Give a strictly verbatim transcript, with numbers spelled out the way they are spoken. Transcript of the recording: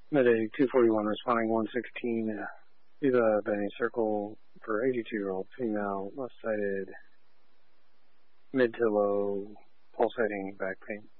Mayday two forty-one responding one sixteen. Viva Benny Circle for eighty-two-year-old female, left-sided, mid to low, pulsating back pain.